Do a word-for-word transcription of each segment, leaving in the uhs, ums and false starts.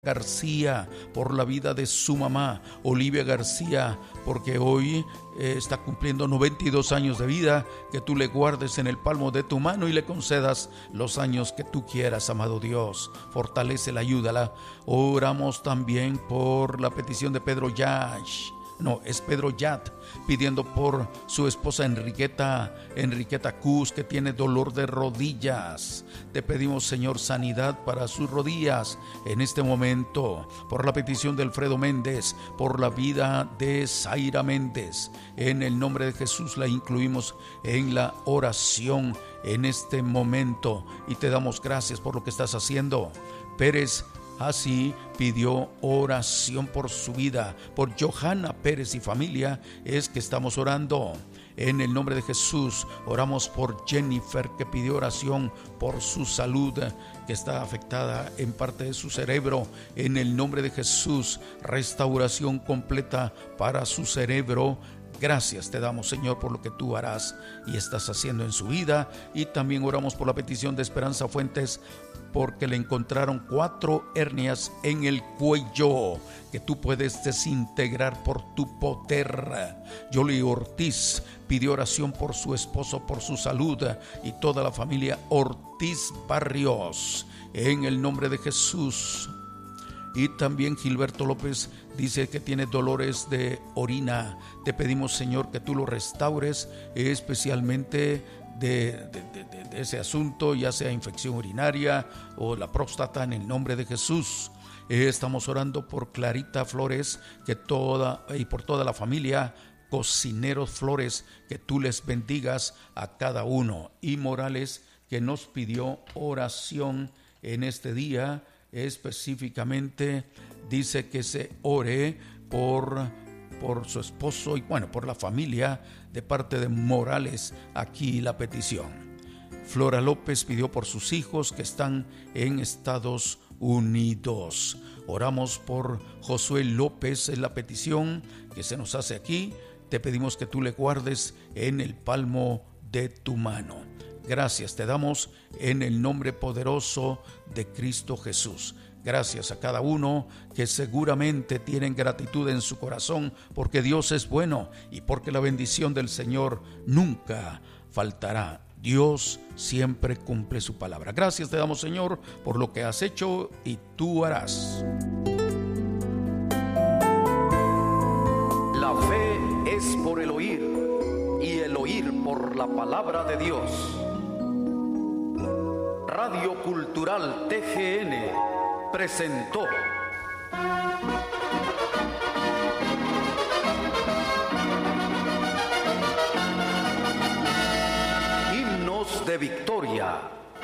García, por la vida de su mamá, Olivia García, porque hoy eh, está cumpliendo noventa y dos años de vida, que tú le guardes en el palmo de tu mano y le concedas los años que tú quieras, amado Dios. Fortalécela, ayúdala. Oramos también por la petición de Pedro Yash. No, es Pedro Yat, pidiendo por su esposa Enriqueta, Enriqueta Cus, que tiene dolor de rodillas. Te pedimos, Señor, sanidad para sus rodillas en este momento. Por la petición de Alfredo Méndez, por la vida de Zaira Méndez. En el nombre de Jesús la incluimos en la oración en este momento. Y te damos gracias por lo que estás haciendo. Pérez así pidió oración por su vida, por Johanna Pérez y familia, es que estamos orando. En el nombre de Jesús, oramos por Jennifer, que pidió oración por su salud, que está afectada en parte de su cerebro. En el nombre de Jesús, restauración completa para su cerebro. Gracias te damos, Señor, por lo que tú harás y estás haciendo en su vida. Y también oramos por la petición de Esperanza Fuentes, porque le encontraron cuatro hernias en el cuello que tú puedes desintegrar por tu poder. Yoli Ortiz pidió oración por su esposo, por su salud, y toda la familia Ortiz Barrios, en el nombre de Jesús. Y también Gilberto López dice que tiene dolores de orina. Te pedimos, Señor, que tú lo restaures, especialmente de, de, de, de ese asunto, ya sea infección urinaria o la próstata, en el nombre de Jesús. Estamos orando por Clarita Flores, que toda y por toda la familia Cocineros Flores, que tú les bendigas a cada uno. Y Morales, que nos pidió oración en este día. Específicamente dice que se ore por, por su esposo y bueno, por la familia de parte de Morales. Aquí la petición. Flora López pidió por sus hijos que están en Estados Unidos. Oramos por Josué López, es la petición que se nos hace aquí. Te pedimos que tú le guardes en el palmo de tu mano. Gracias te damos en el nombre poderoso de Cristo Jesús. Gracias a cada uno que seguramente tienen gratitud en su corazón, porque Dios es bueno y porque la bendición del Señor nunca faltará. Dios siempre cumple su palabra. Gracias te damos, Señor, por lo que has hecho y tú harás. La fe es por el oír y el oír por la palabra de Dios. Radio Cultural T G N presentó Himnos de Victoria.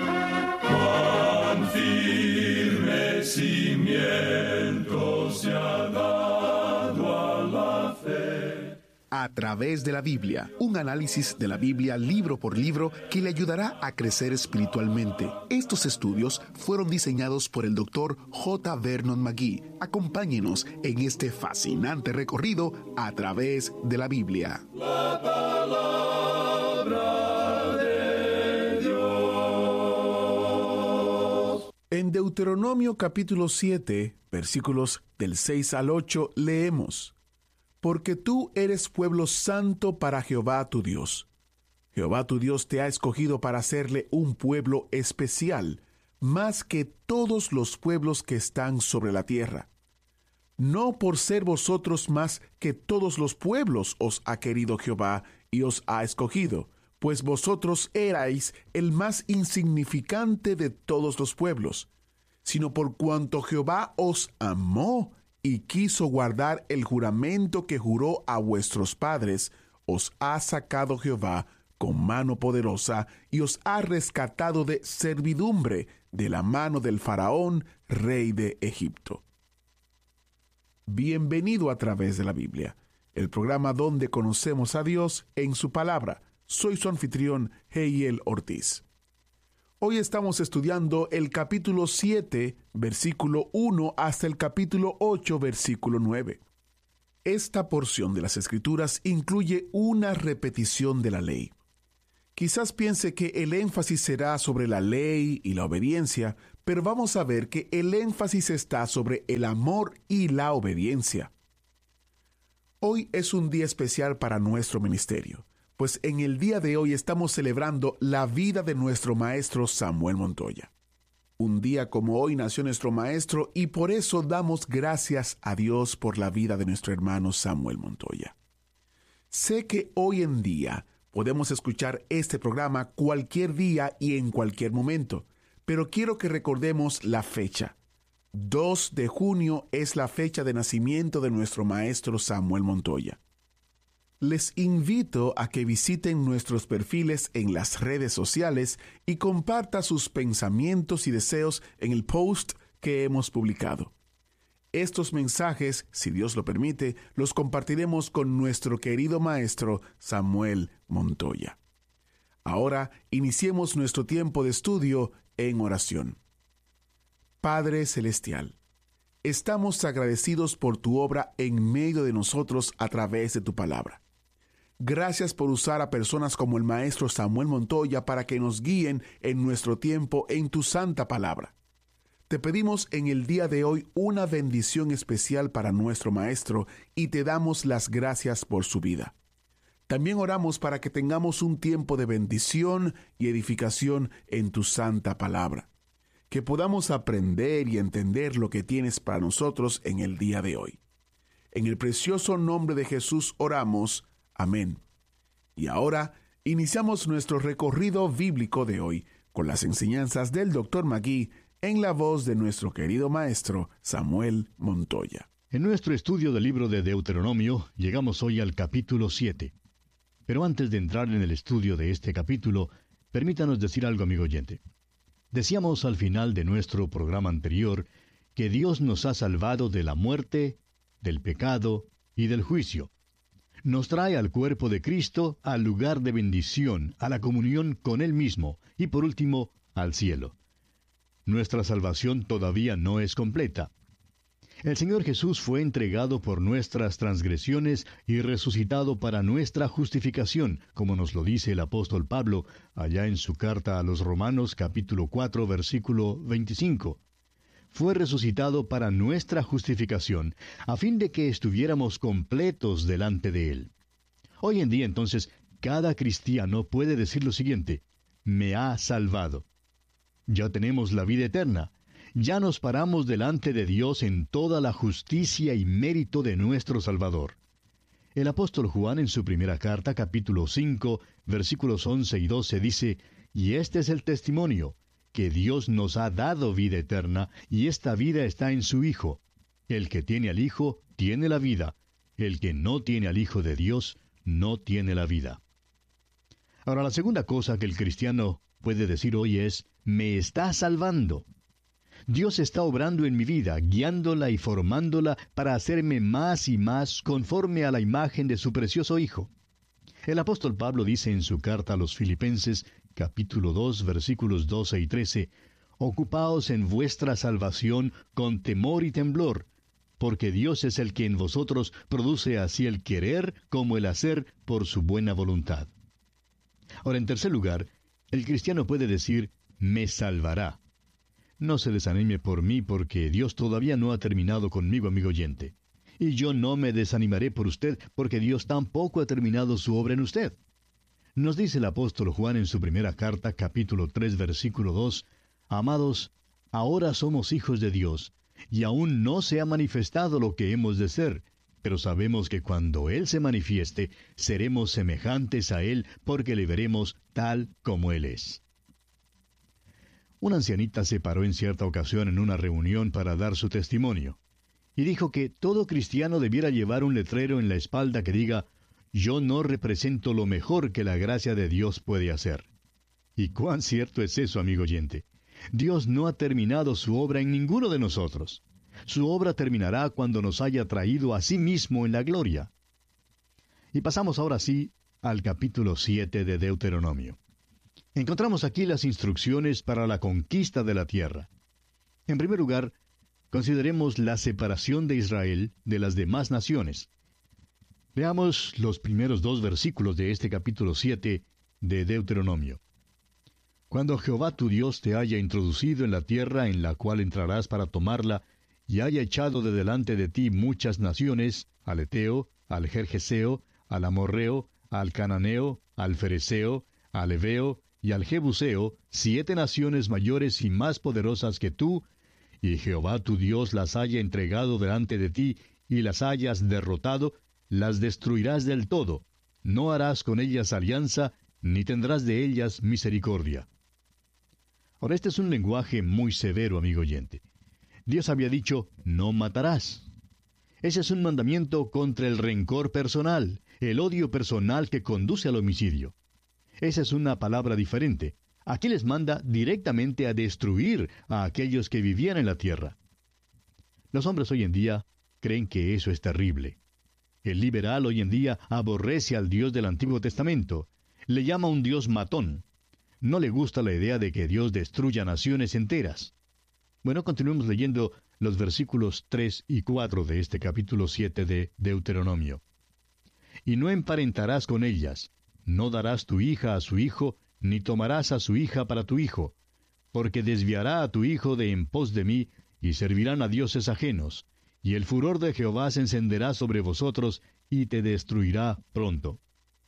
Cuán firme cimiento se ha dado a la fe. A través de la Biblia, un análisis de la Biblia libro por libro que le ayudará a crecer espiritualmente. Estos estudios fueron diseñados por el doctor J. Vernon McGee. Acompáñenos en este fascinante recorrido a través de la Biblia. La palabra de Dios. En Deuteronomio capítulo siete, versículos del seis al ocho, leemos: Porque tú eres pueblo santo para Jehová tu Dios. Jehová tu Dios te ha escogido para hacerle un pueblo especial, más que todos los pueblos que están sobre la tierra. No por ser vosotros más que todos los pueblos os ha querido Jehová y os ha escogido, pues vosotros erais el más insignificante de todos los pueblos, sino por cuanto Jehová os amó y quiso guardar el juramento que juró a vuestros padres, os ha sacado Jehová con mano poderosa y os ha rescatado de servidumbre de la mano del faraón, rey de Egipto. Bienvenido a través de la Biblia, el programa donde conocemos a Dios en su palabra. Soy su anfitrión, Heiel Ortiz. Hoy estamos estudiando el capítulo siete, versículo uno, hasta el capítulo ocho, versículo nueve. Esta porción de las Escrituras incluye una repetición de la ley. Quizás piense que el énfasis será sobre la ley y la obediencia, pero vamos a ver que el énfasis está sobre el amor y la obediencia. Hoy es un día especial para nuestro ministerio, pues en el día de hoy estamos celebrando la vida de nuestro maestro Samuel Montoya. Un día como hoy nació nuestro maestro y por eso damos gracias a Dios por la vida de nuestro hermano Samuel Montoya. Sé que hoy en día podemos escuchar este programa cualquier día y en cualquier momento, pero quiero que recordemos la fecha. dos de junio es la fecha de nacimiento de nuestro maestro Samuel Montoya. Les invito a que visiten nuestros perfiles en las redes sociales y compartan sus pensamientos y deseos en el post que hemos publicado. Estos mensajes, si Dios lo permite, los compartiremos con nuestro querido maestro Samuel Montoya. Ahora iniciemos nuestro tiempo de estudio en oración. Padre Celestial, estamos agradecidos por tu obra en medio de nosotros a través de tu palabra. Gracias por usar a personas como el maestro Samuel Montoya para que nos guíen en nuestro tiempo en tu santa palabra. Te pedimos en el día de hoy una bendición especial para nuestro maestro y te damos las gracias por su vida. También oramos para que tengamos un tiempo de bendición y edificación en tu santa palabra. Que podamos aprender y entender lo que tienes para nosotros en el día de hoy. En el precioso nombre de Jesús oramos. Amén. Y ahora iniciamos nuestro recorrido bíblico de hoy con las enseñanzas del doctor Magui en la voz de nuestro querido maestro Samuel Montoya. En nuestro estudio del libro de Deuteronomio llegamos hoy al capítulo siete. Pero antes de entrar en el estudio de este capítulo, permítanos decir algo, amigo oyente. Decíamos al final de nuestro programa anterior que Dios nos ha salvado de la muerte, del pecado y del juicio. Nos trae al cuerpo de Cristo, al lugar de bendición, a la comunión con Él mismo y por último, al cielo. Nuestra salvación todavía no es completa. El Señor Jesús fue entregado por nuestras transgresiones y resucitado para nuestra justificación, como nos lo dice el apóstol Pablo, allá en su carta a los Romanos capítulo cuatro, versículo veinticinco. Fue resucitado para nuestra justificación, a fin de que estuviéramos completos delante de Él. Hoy en día, entonces, cada cristiano puede decir lo siguiente: me ha salvado. Ya tenemos la vida eterna. Ya nos paramos delante de Dios en toda la justicia y mérito de nuestro Salvador. El apóstol Juan en su primera carta, capítulo cinco, versículos once y doce, dice: y este es el testimonio, que Dios nos ha dado vida eterna, y esta vida está en su Hijo. El que tiene al Hijo, tiene la vida. El que no tiene al Hijo de Dios, no tiene la vida. Ahora, la segunda cosa que el cristiano puede decir hoy es: me está salvando. Dios está obrando en mi vida, guiándola y formándola para hacerme más y más conforme a la imagen de su precioso Hijo. El apóstol Pablo dice en su carta a los Filipenses, capítulo dos, versículos doce y trece, «Ocupaos en vuestra salvación con temor y temblor, porque Dios es el que en vosotros produce así el querer como el hacer por su buena voluntad». Ahora, en tercer lugar, el cristiano puede decir, «me salvará». No se desanime por mí, porque Dios todavía no ha terminado conmigo, amigo oyente. Y yo no me desanimaré por usted, porque Dios tampoco ha terminado su obra en usted. Nos dice el apóstol Juan en su primera carta, capítulo tres, versículo dos, «Amados, ahora somos hijos de Dios, y aún no se ha manifestado lo que hemos de ser, pero sabemos que cuando Él se manifieste, seremos semejantes a Él, porque le veremos tal como Él es». Una ancianita se paró en cierta ocasión en una reunión para dar su testimonio, y dijo que todo cristiano debiera llevar un letrero en la espalda que diga, «Yo no represento lo mejor que la gracia de Dios puede hacer». Y cuán cierto es eso, amigo oyente. Dios no ha terminado su obra en ninguno de nosotros. Su obra terminará cuando nos haya traído a sí mismo en la gloria. Y pasamos ahora sí al capítulo siete de Deuteronomio. Encontramos aquí las instrucciones para la conquista de la tierra. En primer lugar, consideremos la separación de Israel de las demás naciones. Veamos los primeros dos versículos de este capítulo siete de Deuteronomio. Cuando Jehová tu Dios te haya introducido en la tierra en la cual entrarás para tomarla, y haya echado de delante de ti muchas naciones, al Eteo, al Gergeseo, al Amorreo, al Cananeo, al Fereceo, al Heveo y al Jebuseo, siete naciones mayores y más poderosas que tú, y Jehová tu Dios las haya entregado delante de ti, y las hayas derrotado, las destruirás del todo. No harás con ellas alianza, ni tendrás de ellas misericordia. Ahora, este es un lenguaje muy severo, amigo oyente. Dios había dicho, no matarás. Ese es un mandamiento contra el rencor personal, el odio personal que conduce al homicidio. Esa es una palabra diferente. Aquí les manda directamente a destruir a aquellos que vivían en la tierra. Los hombres hoy en día creen que eso es terrible. El liberal hoy en día aborrece al Dios del Antiguo Testamento. Le llama un Dios matón. No le gusta la idea de que Dios destruya naciones enteras. Bueno, continuemos leyendo los versículos tres y cuatro de este capítulo siete de Deuteronomio. Y no emparentarás con ellas, no darás tu hija a su hijo, ni tomarás a su hija para tu hijo, porque desviará a tu hijo de en pos de mí, y servirán a dioses ajenos, y el furor de Jehová se encenderá sobre vosotros, y te destruirá pronto.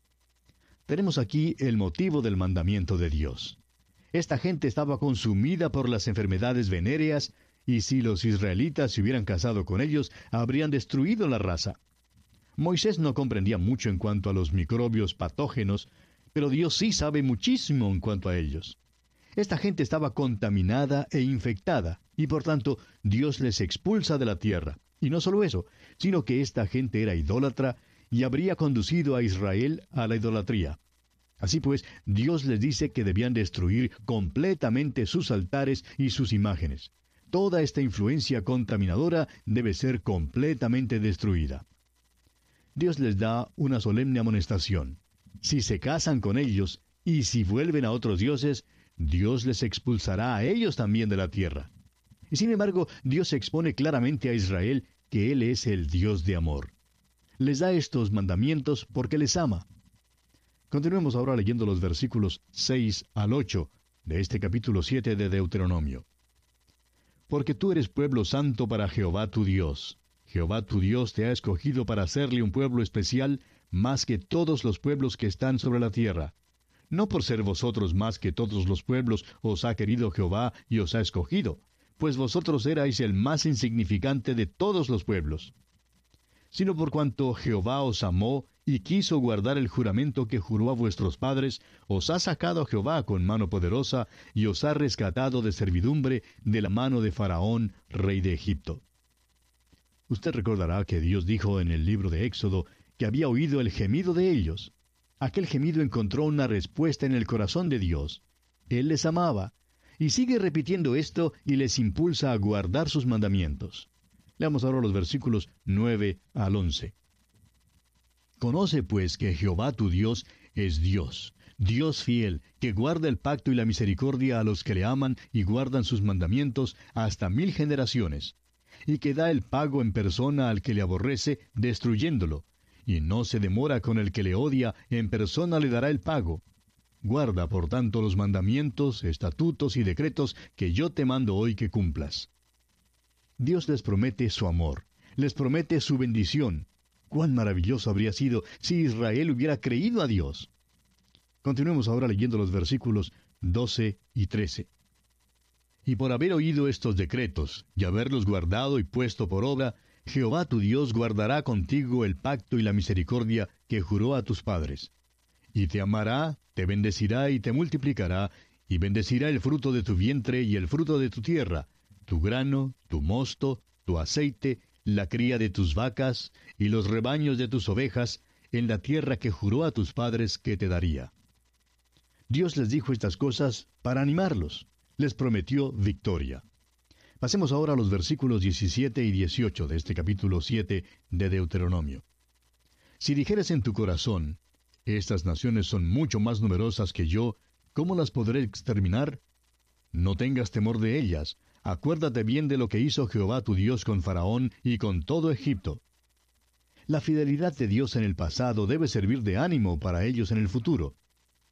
Tenemos aquí el motivo del mandamiento de Dios. Esta gente estaba consumida por las enfermedades venéreas, y si los israelitas se hubieran casado con ellos, habrían destruido la raza. Moisés no comprendía mucho en cuanto a los microbios patógenos, pero Dios sí sabe muchísimo en cuanto a ellos. Esta gente estaba contaminada e infectada, y por tanto Dios les expulsa de la tierra. Y no solo eso, sino que esta gente era idólatra y habría conducido a Israel a la idolatría. Así pues, Dios les dice que debían destruir completamente sus altares y sus imágenes. Toda esta influencia contaminadora debe ser completamente destruida. Dios les da una solemne amonestación. Si se casan con ellos y si vuelven a otros dioses, Dios les expulsará a ellos también de la tierra. Y sin embargo, Dios expone claramente a Israel que Él es el Dios de amor. Les da estos mandamientos porque les ama. Continuemos ahora leyendo los versículos seis al ocho de este capítulo siete de Deuteronomio. Porque tú eres pueblo santo para Jehová tu Dios. Jehová tu Dios te ha escogido para hacerle un pueblo especial, más que todos los pueblos que están sobre la tierra. No por ser vosotros más que todos los pueblos os ha querido Jehová y os ha escogido, pues vosotros erais el más insignificante de todos los pueblos, sino por cuanto Jehová os amó y quiso guardar el juramento que juró a vuestros padres, os ha sacado Jehová con mano poderosa y os ha rescatado de servidumbre de la mano de Faraón, rey de Egipto. Usted recordará que Dios dijo en el libro de Éxodo que había oído el gemido de ellos. Aquel gemido encontró una respuesta en el corazón de Dios. Él les amaba, y sigue repitiendo esto y les impulsa a guardar sus mandamientos. Leamos ahora los versículos nueve al once. Conoce pues que Jehová tu Dios es Dios, Dios fiel, que guarda el pacto y la misericordia a los que le aman y guardan sus mandamientos hasta mil generaciones, y que da el pago en persona al que le aborrece, destruyéndolo, y no se demora con el que le odia, en persona le dará el pago. Guarda, por tanto, los mandamientos, estatutos y decretos que yo te mando hoy que cumplas. Dios les promete su amor, les promete su bendición. ¡Cuán maravilloso habría sido si Israel hubiera creído a Dios! Continuemos ahora leyendo los versículos doce y trece. Y por haber oído estos decretos, y haberlos guardado y puesto por obra, Jehová tu Dios guardará contigo el pacto y la misericordia que juró a tus padres. Y te amará, te bendecirá y te multiplicará, y bendecirá el fruto de tu vientre y el fruto de tu tierra, tu grano, tu mosto, tu aceite, la cría de tus vacas, y los rebaños de tus ovejas, en la tierra que juró a tus padres que te daría. Dios les dijo estas cosas para animarlos. Les prometió victoria. Pasemos ahora a los versículos diecisiete y dieciocho de este capítulo siete de Deuteronomio. Si dijeres en tu corazón, estas naciones son mucho más numerosas que yo, ¿cómo las podré exterminar? No tengas temor de ellas. Acuérdate bien de lo que hizo Jehová tu Dios con Faraón y con todo Egipto. La fidelidad de Dios en el pasado debe servir de ánimo para ellos en el futuro.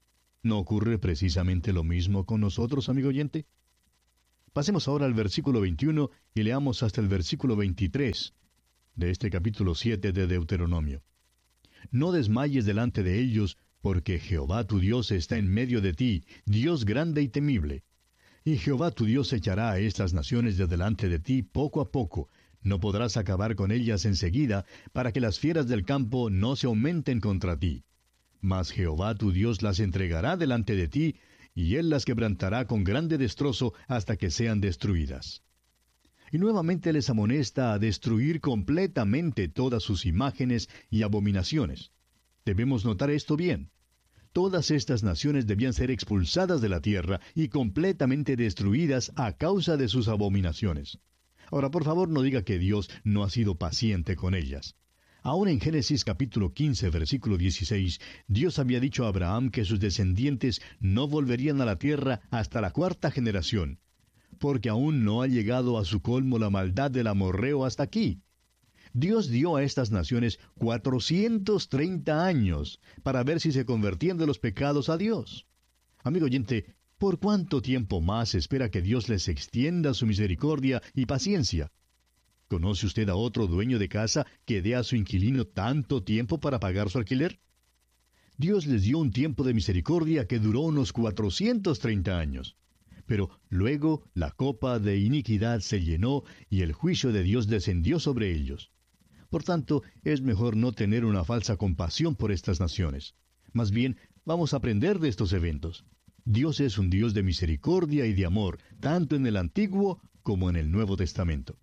¿No ocurre precisamente lo mismo con nosotros, amigo oyente? Pasemos ahora al versículo veintiuno y leamos hasta el versículo veintitrés de este capítulo siete de Deuteronomio. No desmayes delante de ellos, porque Jehová tu Dios está en medio de ti, Dios grande y temible. Y Jehová tu Dios echará a estas naciones de delante de ti poco a poco. No podrás acabar con ellas enseguida, para que las fieras del campo no se aumenten contra ti. Mas Jehová tu Dios las entregará delante de ti, y él las quebrantará con grande destrozo hasta que sean destruidas. Y nuevamente les amonesta a destruir completamente todas sus imágenes y abominaciones. Debemos notar esto bien. Todas estas naciones debían ser expulsadas de la tierra y completamente destruidas a causa de sus abominaciones. Ahora, por favor, no diga que Dios no ha sido paciente con ellas. Aún en Génesis capítulo quince, versículo dieciséis, Dios había dicho a Abraham que sus descendientes no volverían a la tierra hasta la cuarta generación, porque aún no ha llegado a su colmo la maldad del amorreo hasta aquí. Dios dio a estas naciones cuatrocientos treinta años para ver si se convertían de los pecados a Dios. Amigo oyente, ¿por cuánto tiempo más espera que Dios les extienda su misericordia y paciencia? ¿Conoce usted a otro dueño de casa que dé a su inquilino tanto tiempo para pagar su alquiler? Dios les dio un tiempo de misericordia que duró unos cuatrocientos treinta años. Pero luego la copa de iniquidad se llenó y el juicio de Dios descendió sobre ellos. Por tanto, es mejor no tener una falsa compasión por estas naciones. Más bien, vamos a aprender de estos eventos. Dios es un Dios de misericordia y de amor, tanto en el Antiguo como en el Nuevo Testamento.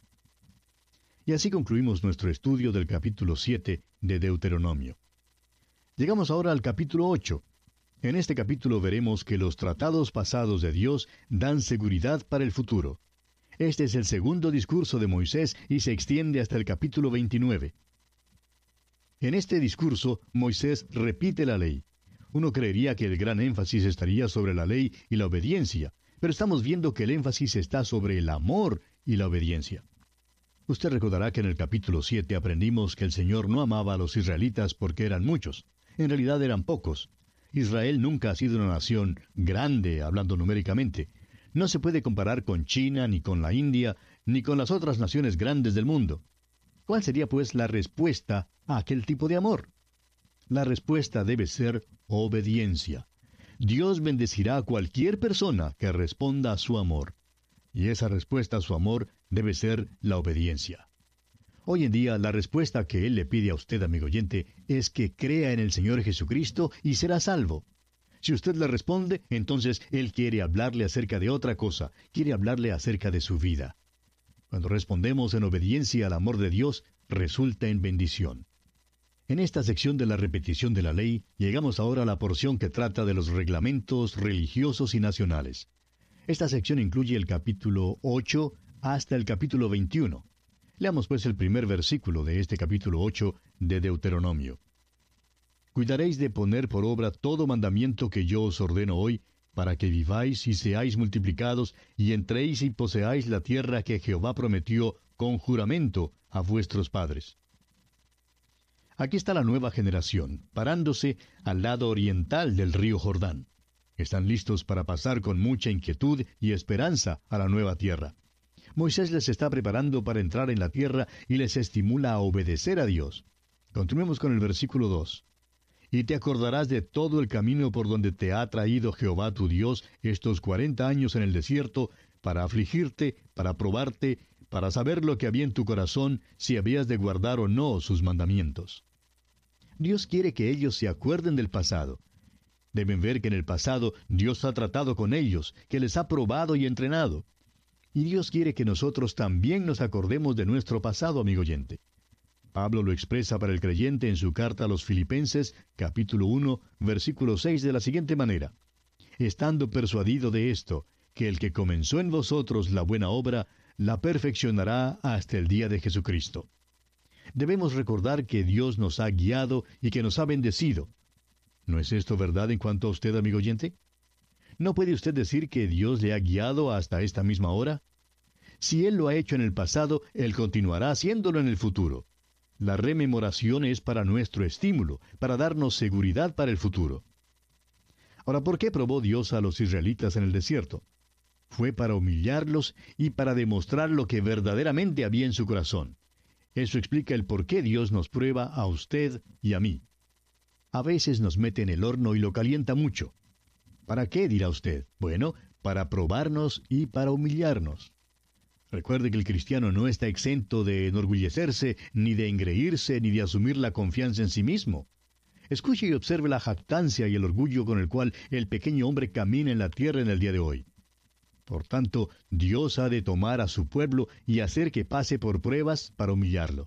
Y así concluimos nuestro estudio del capítulo siete de Deuteronomio. Llegamos ahora al capítulo ocho. En este capítulo veremos que los tratados pasados de Dios dan seguridad para el futuro. Este es el segundo discurso de Moisés y se extiende hasta el capítulo veintinueve. En este discurso, Moisés repite la ley. Uno creería que el gran énfasis estaría sobre la ley y la obediencia, pero estamos viendo que el énfasis está sobre el amor y la obediencia. Usted recordará que en el capítulo siete aprendimos que el Señor no amaba a los israelitas porque eran muchos. En realidad eran pocos. Israel nunca ha sido una nación grande, hablando numéricamente. No se puede comparar con China, ni con la India, ni con las otras naciones grandes del mundo. ¿Cuál sería, pues, la respuesta a aquel tipo de amor? La respuesta debe ser obediencia. Dios bendecirá a cualquier persona que responda a su amor. Y esa respuesta a su amor debe ser la obediencia. Hoy en día, la respuesta que Él le pide a usted, amigo oyente, es que crea en el Señor Jesucristo y será salvo. Si usted le responde, entonces Él quiere hablarle acerca de otra cosa, quiere hablarle acerca de su vida. Cuando respondemos en obediencia al amor de Dios, resulta en bendición. En esta sección de la repetición de la ley, llegamos ahora a la porción que trata de los reglamentos religiosos y nacionales. Esta sección incluye el capítulo ocho hasta el capítulo veintiuno. Leamos pues el primer versículo de este capítulo ocho de Deuteronomio. Cuidaréis de poner por obra todo mandamiento que yo os ordeno hoy, para que viváis y seáis multiplicados, y entréis y poseáis la tierra que Jehová prometió con juramento a vuestros padres. Aquí está la nueva generación, parándose al lado oriental del río Jordán. Están listos para pasar con mucha inquietud y esperanza a la nueva tierra. Moisés les está preparando para entrar en la tierra y les estimula a obedecer a Dios. Continuemos con el versículo dos. Y te acordarás de todo el camino por donde te ha traído Jehová tu Dios estos cuarenta años en el desierto, para afligirte, para probarte, para saber lo que había en tu corazón, si habías de guardar o no sus mandamientos. Dios quiere que ellos se acuerden del pasado. Deben ver que en el pasado Dios ha tratado con ellos, que les ha probado y entrenado. Y Dios quiere que nosotros también nos acordemos de nuestro pasado, amigo oyente. Pablo lo expresa para el creyente en su carta a los Filipenses, capítulo uno, versículo seis, de la siguiente manera. Estando persuadido de esto, que el que comenzó en vosotros la buena obra, la perfeccionará hasta el día de Jesucristo. Debemos recordar que Dios nos ha guiado y que nos ha bendecido. ¿No es esto verdad en cuanto a usted, amigo oyente? ¿No puede usted decir que Dios le ha guiado hasta esta misma hora? Si Él lo ha hecho en el pasado, Él continuará haciéndolo en el futuro. La rememoración es para nuestro estímulo, para darnos seguridad para el futuro. Ahora, ¿por qué probó Dios a los israelitas en el desierto? Fue para humillarlos y para demostrar lo que verdaderamente había en su corazón. Eso explica el por qué Dios nos prueba a usted y a mí. A veces nos mete en el horno y lo calienta mucho. ¿Para qué, dirá usted? Bueno, para probarnos y para humillarnos. Recuerde que el cristiano no está exento de enorgullecerse, ni de engreírse, ni de asumir la confianza en sí mismo. Escuche y observe la jactancia y el orgullo con el cual el pequeño hombre camina en la tierra en el día de hoy. Por tanto, Dios ha de tomar a su pueblo y hacer que pase por pruebas para humillarlo.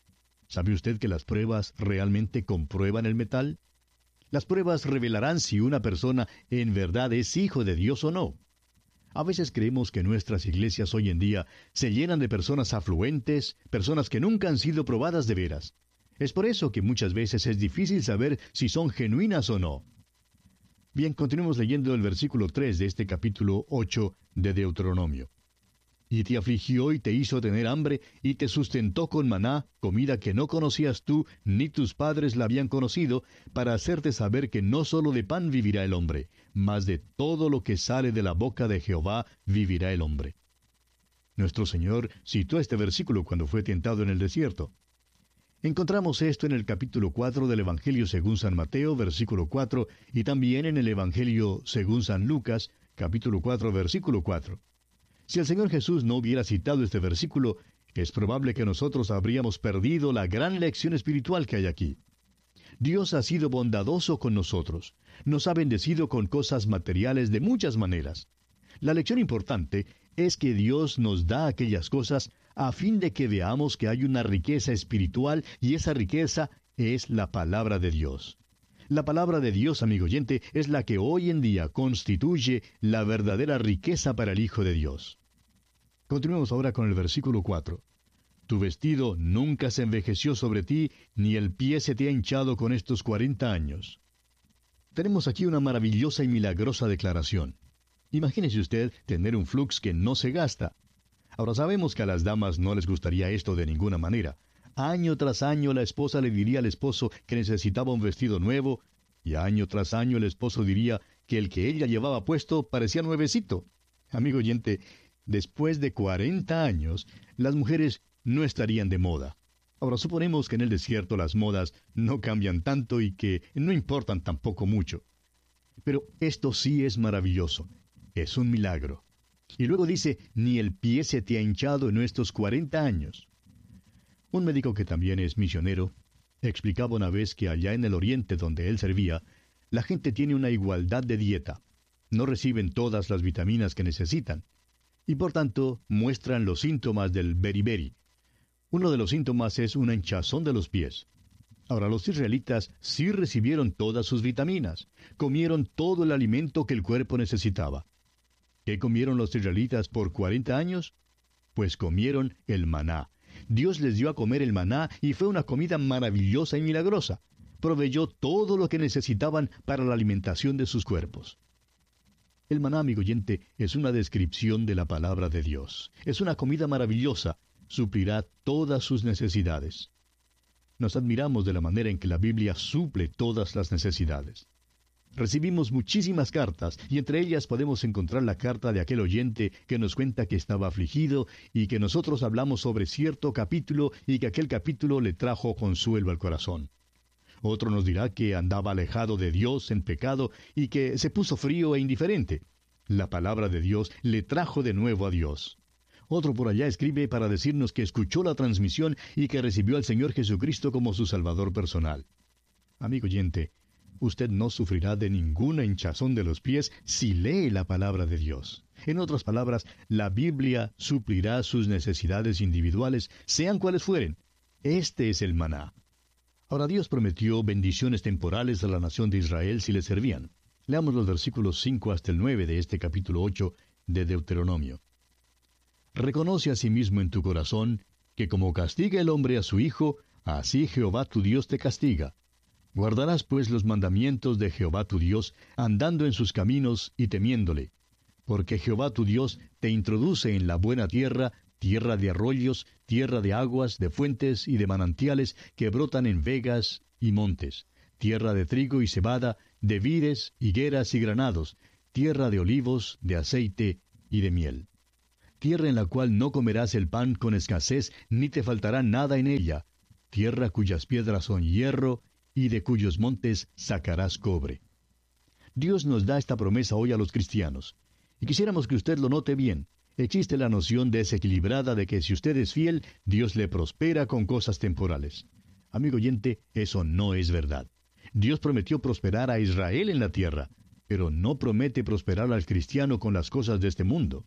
¿Sabe usted que las pruebas realmente comprueban el metal? Las pruebas revelarán si una persona en verdad es hijo de Dios o no. A veces creemos que nuestras iglesias hoy en día se llenan de personas afluentes, personas que nunca han sido probadas de veras. Es por eso que muchas veces es difícil saber si son genuinas o no. Bien, continuemos leyendo el versículo tres de este capítulo ocho de Deuteronomio. Y te afligió y te hizo tener hambre, y te sustentó con maná, comida que no conocías tú, ni tus padres la habían conocido, para hacerte saber que no sólo de pan vivirá el hombre, mas de todo lo que sale de la boca de Jehová vivirá el hombre. Nuestro Señor citó este versículo cuando fue tentado en el desierto. Encontramos esto en el capítulo cuatro del Evangelio según San Mateo, versículo cuatro, y también en el Evangelio según San Lucas, capítulo cuatro, versículo cuatro. Si el Señor Jesús no hubiera citado este versículo, es probable que nosotros habríamos perdido la gran lección espiritual que hay aquí. Dios ha sido bondadoso con nosotros, nos ha bendecido con cosas materiales de muchas maneras. La lección importante es que Dios nos da aquellas cosas a fin de que veamos que hay una riqueza espiritual y esa riqueza es la palabra de Dios. La palabra de Dios, amigo oyente, es la que hoy en día constituye la verdadera riqueza para el Hijo de Dios. Continuemos ahora con el versículo cuatro. Tu vestido nunca se envejeció sobre ti, ni el pie se te ha hinchado con estos cuarenta años. Tenemos aquí una maravillosa y milagrosa declaración. Imagínese usted tener un flux que no se gasta. Ahora sabemos que a las damas no les gustaría esto de ninguna manera. Año tras año la esposa le diría al esposo que necesitaba un vestido nuevo, y año tras año el esposo diría que el que ella llevaba puesto parecía nuevecito. Amigo oyente, después de cuarenta años, las mujeres no estarían de moda. Ahora suponemos que en el desierto las modas no cambian tanto y que no importan tampoco mucho. Pero esto sí es maravilloso. Es un milagro. Y luego dice, ni el pie se te ha hinchado en estos cuarenta años. Un médico que también es misionero explicaba una vez que allá en el oriente donde él servía, la gente tiene una igualdad de dieta. No reciben todas las vitaminas que necesitan. Y por tanto muestran los síntomas del beriberi. Uno de los síntomas es una hinchazón de los pies. Ahora los israelitas sí recibieron todas sus vitaminas. Comieron todo el alimento que el cuerpo necesitaba. ¿Qué comieron los israelitas por cuarenta años? Pues comieron el maná. Dios les dio a comer el maná y fue una comida maravillosa y milagrosa. Proveyó todo lo que necesitaban para la alimentación de sus cuerpos. El maná, amigo oyente, es una descripción de la palabra de Dios. Es una comida maravillosa. Suplirá todas sus necesidades. Nos admiramos de la manera en que la Biblia suple todas las necesidades. Recibimos muchísimas cartas, y entre ellas podemos encontrar la carta de aquel oyente que nos cuenta que estaba afligido y que nosotros hablamos sobre cierto capítulo y que aquel capítulo le trajo consuelo al corazón. Otro nos dirá que andaba alejado de Dios en pecado y que se puso frío e indiferente. La palabra de Dios le trajo de nuevo a Dios. Otro por allá escribe para decirnos que escuchó la transmisión y que recibió al Señor Jesucristo como su Salvador personal. Amigo oyente, usted no sufrirá de ninguna hinchazón de los pies si lee la palabra de Dios. En otras palabras, la Biblia suplirá sus necesidades individuales, sean cuales fueren. Este es el maná. Ahora Dios prometió bendiciones temporales a la nación de Israel si le servían. Leamos los versículos cinco hasta el nueve de este capítulo ocho de Deuteronomio. Reconoce a sí mismo en tu corazón que como castiga el hombre a su hijo, así Jehová tu Dios te castiga. Guardarás pues los mandamientos de Jehová tu Dios, andando en sus caminos y temiéndole. Porque Jehová tu Dios te introduce en la buena tierra, tierra de arroyos, tierra de aguas, de fuentes y de manantiales que brotan en vegas y montes, tierra de trigo y cebada, de vides, higueras y granados, tierra de olivos, de aceite y de miel. Tierra en la cual no comerás el pan con escasez, ni te faltará nada en ella, tierra cuyas piedras son hierro, y de cuyos montes sacarás cobre. Dios nos da esta promesa hoy a los cristianos, y quisiéramos que usted lo note bien. Existe la noción desequilibrada de que si usted es fiel, Dios le prospera con cosas temporales. Amigo oyente, eso no es verdad. Dios prometió prosperar a Israel en la tierra, pero no promete prosperar al cristiano con las cosas de este mundo.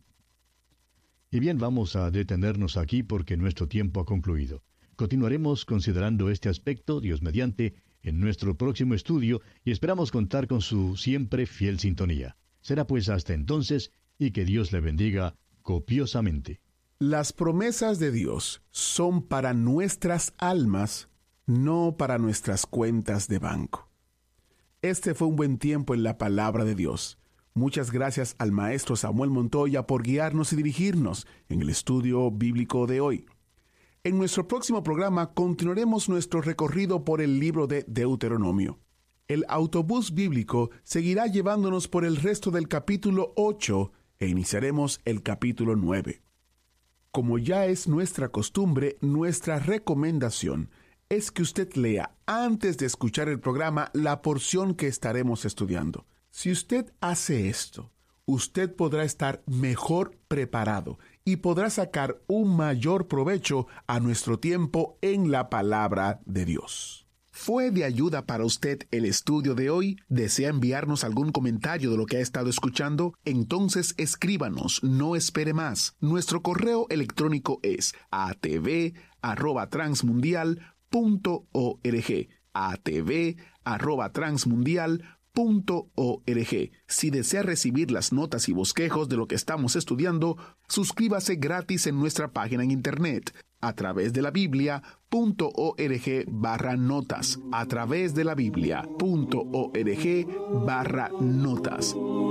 Y bien, vamos a detenernos aquí porque nuestro tiempo ha concluido. Continuaremos considerando este aspecto, Dios mediante, en nuestro próximo estudio y esperamos contar con su siempre fiel sintonía. Será pues hasta entonces y que Dios le bendiga copiosamente. Las promesas de Dios son para nuestras almas, no para nuestras cuentas de banco. Este fue un buen tiempo en la palabra de Dios. Muchas gracias al maestro Samuel Montoya por guiarnos y dirigirnos en el estudio bíblico de hoy. En nuestro próximo programa continuaremos nuestro recorrido por el libro de Deuteronomio. El autobús bíblico seguirá llevándonos por el resto del capítulo ocho e iniciaremos el capítulo nueve. Como ya es nuestra costumbre, nuestra recomendación es que usted lea antes de escuchar el programa la porción que estaremos estudiando. Si usted hace esto, usted podrá estar mejor preparado y podrá sacar un mayor provecho a nuestro tiempo en la palabra de Dios. ¿Fue de ayuda para usted el estudio de hoy? ¿Desea enviarnos algún comentario de lo que ha estado escuchando? Entonces escríbanos, no espere más. Nuestro correo electrónico es a t v arroba transmundial punto org. a t v arroba transmundial punto org. Si desea recibir las notas y bosquejos de lo que estamos estudiando, suscríbase gratis en nuestra página en internet a través de la Biblia punto org barra notas, a través de la Biblia punto org barra notas.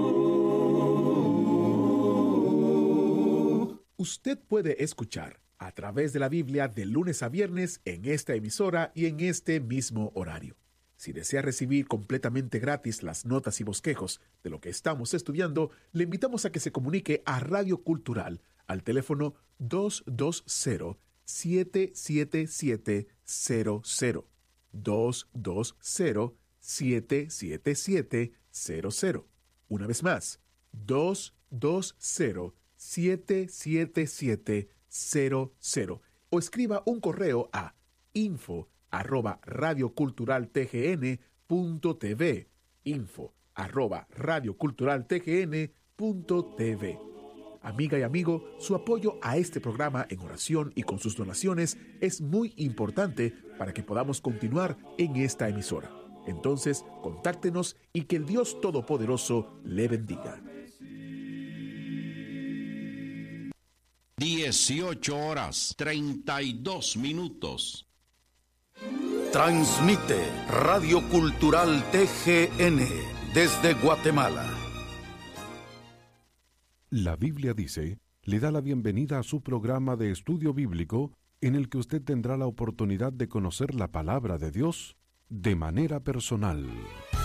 Usted puede escuchar a través de la Biblia de lunes a viernes en esta emisora y en este mismo horario. Si desea recibir completamente gratis las notas y bosquejos de lo que estamos estudiando, le invitamos a que se comunique a Radio Cultural al teléfono dos dos cero, siete siete siete, cero cero, dos dos cero, siete siete siete, cero cero. Una vez más, dos dos cero, siete siete siete, cero cero. O escriba un correo a info arroba radioculturaltgn punto tv, info arroba radioculturaltgn punto tv. Amiga y amigo, su apoyo a este programa en oración y con sus donaciones es muy importante para que podamos continuar en esta emisora. Entonces, contáctenos y que el Dios Todopoderoso le bendiga. dieciocho horas treinta y dos minutos. Transmite Radio Cultural T G N desde Guatemala. La Biblia dice, le da la bienvenida a su programa de estudio bíblico en el que usted tendrá la oportunidad de conocer la palabra de Dios de manera personal.